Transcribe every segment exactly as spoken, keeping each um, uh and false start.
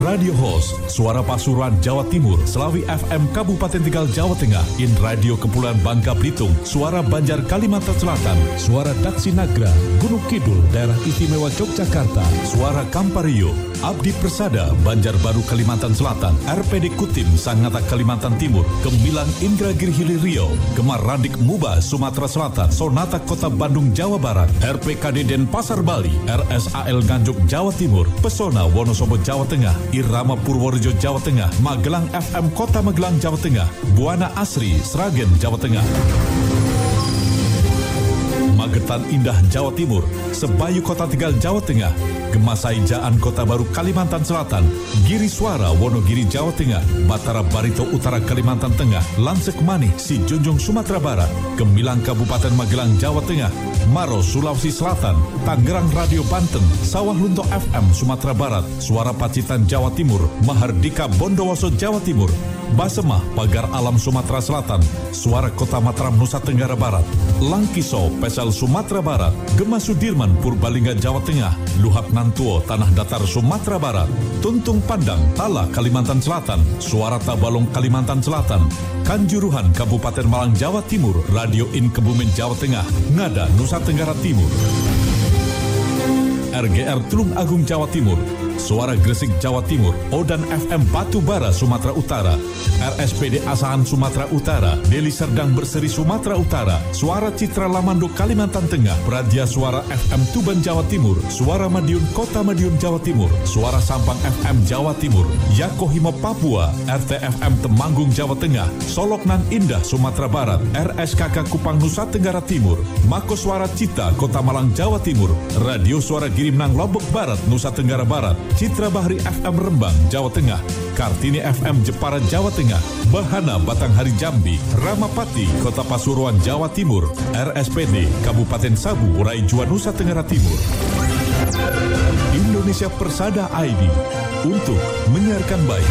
Radio Host, Suara Pasuruan Jawa Timur, Selawi F M Kabupaten Tegal Jawa Tengah, In Radio Kepulauan Bangka Belitung, Suara Banjar Kalimantan Selatan, Suara Daksi Nagra, Gunung Kidul, Daerah Istimewa Yogyakarta, Suara Kampario, Abdi Persada, Banjarbaru Kalimantan Selatan, R P D Kutim, Sangatta Kalimantan Timur, Gemilang Indragiri Hilir Riau, Gemar Radik Muba, Sumatera Selatan, Sonata Kota Bandung Jawa Barat, R P K D Denpasar Bali, R S A L Nganjuk Jawa Timur, Pesona Wonosobo Jawa Tengah, Irama Purworejo Jawa Tengah, Magelang F M Kota Magelang Jawa Tengah, Buana Asri Sragen Jawa Tengah, Magetan Indah Jawa Timur, Sebayu Kota Tegal Jawa Tengah, Gemasai Jaan Kota Baru Kalimantan Selatan, Giri Suara Wonogiri Jawa Tengah, Batara Barito Utara Kalimantan Tengah, Lansek Manih Sijunjung Sumatera Barat, Gemilang Kabupaten Magelang Jawa Tengah, Maros Sulawesi Selatan, Tangerang Radio Banten, Sawah Lunto F M Sumatera Barat, Suara Pacitan Jawa Timur, Mahardika Bondowoso Jawa Timur, Basemah Pagar Alam Sumatera Selatan, Suara Kota Mataram Nusa Tenggara Barat, Langkiso Pesel Sumatera Barat, Gema Sudirman Purbalingga Jawa Tengah, Luhak Nantuo Tanah Datar Sumatera Barat, Tuntung Pandang Tala Kalimantan Selatan, Suara Tabalong Kalimantan Selatan, Kanjuruhan Kabupaten Malang Jawa Timur, Radio In Kebumen Jawa Tengah, Ngada Nusa Tenggara Timur, R G R Tulung Agung Jawa Timur, Suara Gresik Jawa Timur, Odan F M Batu Bara Sumatera Utara, R S P D Asahan Sumatera Utara, Deli Serdang Berseri Sumatera Utara, Suara Citra Lamando Kalimantan Tengah, Pradia Suara F M Tuban Jawa Timur, Suara Madiun Kota Madiun Jawa Timur, Suara Sampang F M Jawa Timur, Yakohimo Papua, R T F M Temanggung Jawa Tengah, Solok Nan Indah Sumatera Barat, R S K K Kupang Nusa Tenggara Timur, Mako Suara Cita Kota Malang Jawa Timur, Radio Suara Girimnang Lombok Barat Nusa Tenggara Barat, Citra Bahri F M Rembang Jawa Tengah, Kartini F M Jepara Jawa Tengah, Bahana Batanghari Jambi, Ramapati Kota Pasuruan Jawa Timur, R S P D Kabupaten Sabu Raijua Nusa Tenggara Timur. Indonesia Persada I D untuk menyiarkan baik.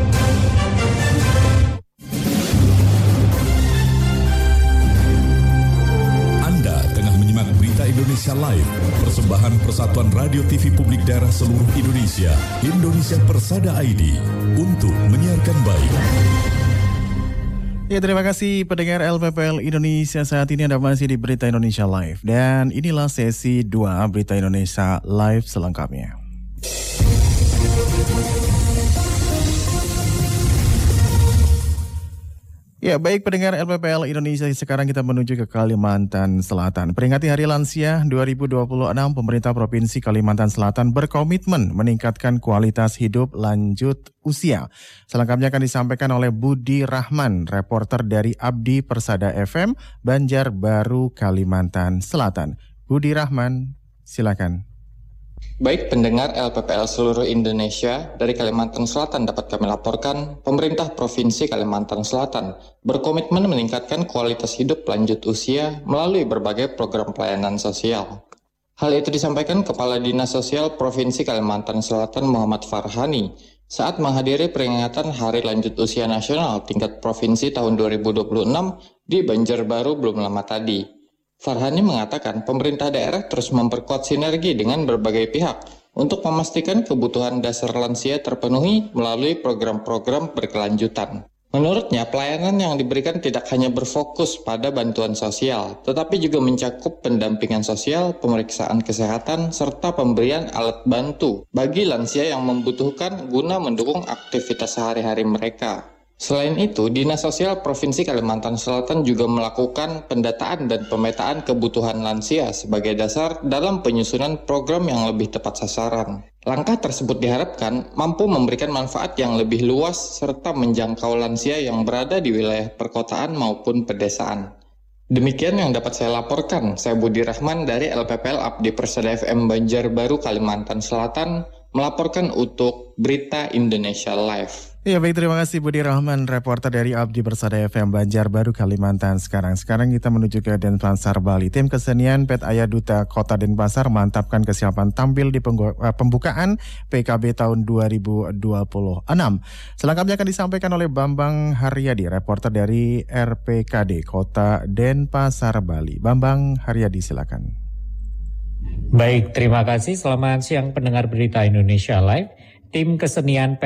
Indonesia Live, persembahan Persatuan Radio T V Publik Daerah seluruh Indonesia, Indonesia Persada I D, untuk menyiarkan baik. Ya, terima kasih pendengar L P P L Indonesia. Saat ini Anda masih di Berita Indonesia Live, dan inilah sesi dua Berita Indonesia Live selengkapnya. Ya, baik pendengar L P P L Indonesia, sekarang kita menuju ke Kalimantan Selatan. Peringati Hari Lansia dua ribu dua puluh enam, pemerintah Provinsi Kalimantan Selatan berkomitmen meningkatkan kualitas hidup lanjut usia. Selengkapnya akan disampaikan oleh Budi Rahman, reporter dari Abdi Persada F M, Banjarbaru, Kalimantan Selatan. Budi Rahman, silakan. Baik pendengar L P P L seluruh Indonesia, dari Kalimantan Selatan dapat kami laporkan, pemerintah Provinsi Kalimantan Selatan berkomitmen meningkatkan kualitas hidup lanjut usia melalui berbagai program pelayanan sosial. Hal itu disampaikan Kepala Dinas Sosial Provinsi Kalimantan Selatan Muhammad Farhani saat menghadiri peringatan Hari Lanjut Usia Nasional tingkat Provinsi tahun dua ribu dua puluh enam di Banjarbaru belum lama tadi. Farhani mengatakan pemerintah daerah terus memperkuat sinergi dengan berbagai pihak untuk memastikan kebutuhan dasar lansia terpenuhi melalui program-program berkelanjutan. Menurutnya, pelayanan yang diberikan tidak hanya berfokus pada bantuan sosial, tetapi juga mencakup pendampingan sosial, pemeriksaan kesehatan, serta pemberian alat bantu bagi lansia yang membutuhkan guna mendukung aktivitas sehari-hari mereka. Selain itu, Dinas Sosial Provinsi Kalimantan Selatan juga melakukan pendataan dan pemetaan kebutuhan lansia sebagai dasar dalam penyusunan program yang lebih tepat sasaran. Langkah tersebut diharapkan mampu memberikan manfaat yang lebih luas serta menjangkau lansia yang berada di wilayah perkotaan maupun pedesaan. Demikian yang dapat saya laporkan. Saya Budi Rahman dari L P P L Abdi Persada F M Banjarbaru, Kalimantan Selatan, melaporkan untuk Berita Indonesia Live. Ya, baik, terima kasih Budi Rahman, reporter dari Abdi Persada F M Banjarbaru, Kalimantan sekarang. Sekarang kita menuju ke Denpasar, Bali. Tim kesenian Pet Ayah Duta Kota Denpasar mantapkan kesiapan tampil di pembukaan P K B tahun dua ribu dua puluh enam. Selengkapnya akan disampaikan oleh Bambang Haryadi, reporter dari R P K D Kota Denpasar, Bali. Bambang Haryadi, silakan. Baik, terima kasih. Selamat siang pendengar Berita Indonesia Live. Tim kesenian